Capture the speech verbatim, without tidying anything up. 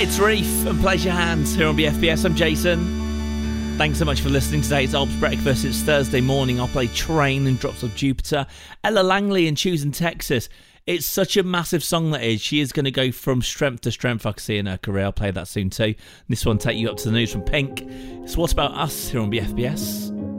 It's Reef and Pleasure Hands here on B F B S. I'm Jason. Thanks so much for listening today. It's Ob's Breakfast. It's Thursday morning. I'll play Train and Drops of Jupiter. Ella Langley and Choosing Texas. It's such a massive song that is. She is going to go from strength to strength, I can see in her career. I'll play that soon too. This one, Take You Up to the News from Pink. It's What About Us here on B F B S.